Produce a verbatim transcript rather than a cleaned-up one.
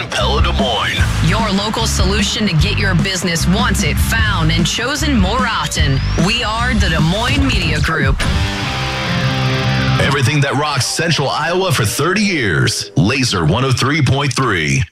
and Pella Des Moines. Your local solution to get your business wanted, found, and chosen more often. We are the Des Moines Media Group. Everything that rocks Central Iowa for thirty years. Laser one oh three point three.